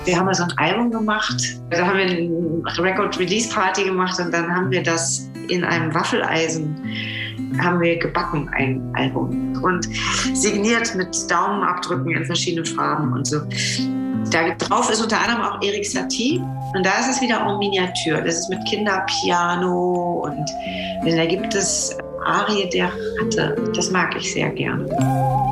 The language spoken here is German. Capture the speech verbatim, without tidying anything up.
Wir haben so ein Album gemacht, da haben wir eine Record-Release-Party gemacht und dann haben wir das in einem Waffeleisen haben wir gebacken, ein Album. Und signiert mit Daumenabdrücken in verschiedenen Farben und so. Da drauf ist unter anderem auch Erik Satie. Und da ist es wieder en Miniatur. Das ist mit Kinderpiano und da gibt es Arie der Ratte. Das mag ich sehr gerne.